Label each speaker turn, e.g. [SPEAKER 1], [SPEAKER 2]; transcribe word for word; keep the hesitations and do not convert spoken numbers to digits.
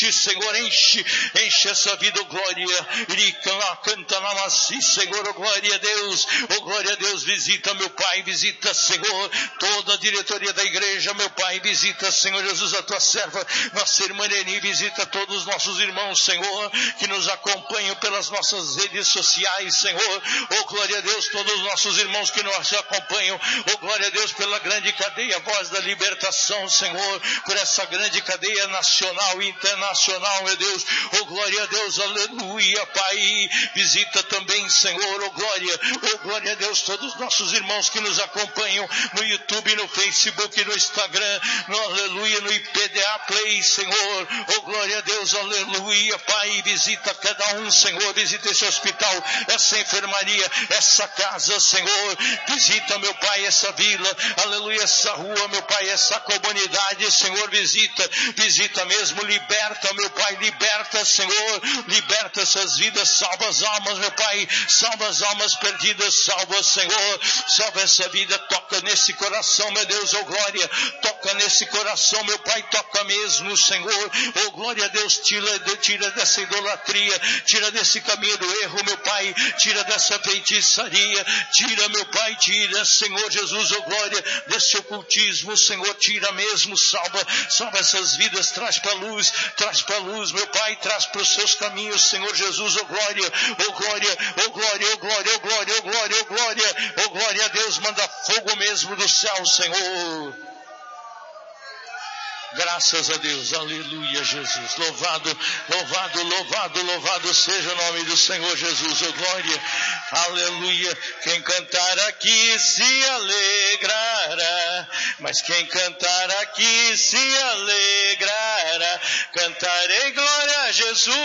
[SPEAKER 1] Senhor, enche, enche essa vida, oh glória, canta na macia, Senhor, oh glória a Deus, oh glória a Deus, visita meu Pai, visita, Senhor, toda a diretoria da igreja, meu Pai, visita, Senhor Jesus, a tua serva, nossa irmã Neni, visita todos os nossos irmãos, Senhor, que nos acompanham pelas nossas redes sociais, Senhor, oh glória a Deus, todos os nossos irmãos que nos acompanham, oh glória a Deus, pela grande cadeia, Voz da Libertação, Senhor, por essa grande cadeia nacional e internacional, meu Deus, oh glória a Deus, aleluia, Pai, visita também, Senhor, oh glória, oh glória a Deus, todos os nossos irmãos que nos acompanham no YouTube, no Facebook, no Instagram, no aleluia, no I P D A Play, Senhor, oh glória a Deus, aleluia, Pai, visita cada um, Senhor, visita esse hospital, essa enfermaria, essa casa, Senhor, visita, meu Pai, essa vila, aleluia, essa rua, meu Pai, essa comunidade, Senhor, visita, visita mesmo, liberta, meu Pai, liberta, Senhor, liberta essas vidas, salva as almas, meu Pai, salva as almas perdidas, salva, Senhor, salva essa vida, toca nesse coração, meu Deus, oh glória, toca nesse coração, meu Pai, toca mesmo, Senhor, oh glória a Deus, tira, tira dessa idolatria, tira desse caminho do erro, meu Pai, tira dessa feitiçaria, tira, meu Pai, tira, Senhor Jesus, oh glória, desse ocultismo, Senhor, tira mesmo, salva, salva essas vidas, traz para a luz, traz para a luz, meu Pai, traz para os seus caminhos, Senhor Jesus, oh glória, oh glória, oh glória, oh glória, oh glória, oh glória, oh glória, oh glória a Deus, manda fogo mesmo do céu, Senhor. Graças a Deus, aleluia, Jesus, louvado, louvado, louvado, louvado seja o nome do Senhor Jesus, oh glória, aleluia, quem cantar aqui se alegrará, mas quem cantar aqui se alegrará, cantarei glória a Jesus.